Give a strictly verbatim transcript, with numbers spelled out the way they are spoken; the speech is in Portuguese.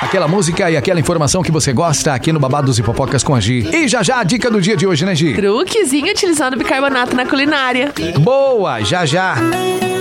aquela música e aquela informação que você gosta aqui no Babados e Fofocas com a Gi. E já já a dica do dia de hoje, né, Gi? Truquezinho utilizando bicarbonato na culinária. Boa, já já.